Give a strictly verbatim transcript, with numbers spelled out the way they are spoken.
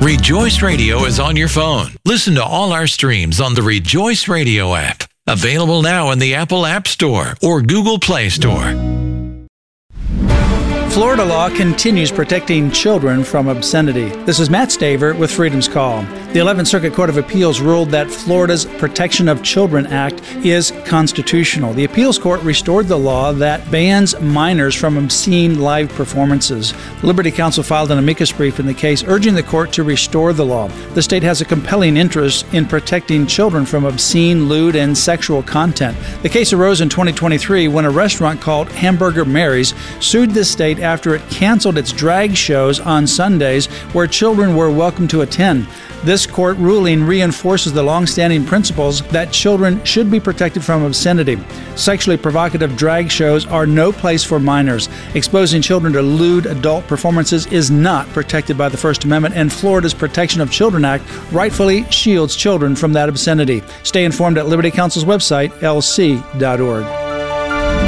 Rejoice Radio is on your phone. Listen to all our streams on the Rejoice Radio app. Available now in the Apple App Store or Google Play Store. Florida law continues protecting children from obscenity. This is Matt Staver with Freedom's Call. The eleventh Circuit Court of Appeals ruled that Florida's Protection of Children Act is constitutional. The appeals court restored the law that bans minors from obscene live performances. The Liberty Counsel filed an amicus brief in the case, urging the court to restore the law. The state has a compelling interest in protecting children from obscene, lewd, and sexual content. The case arose in twenty twenty-three when a restaurant called Hamburger Mary's sued the state after it canceled its drag shows on Sundays where children were welcome to attend. This court ruling reinforces the long-standing principles that children should be protected from obscenity. Sexually provocative drag shows are no place for minors. Exposing children to lewd adult performances is not protected by the First Amendment, and Florida's Protection of Children Act rightfully shields children from that obscenity. Stay informed at Liberty Counsel's website, L C dot org.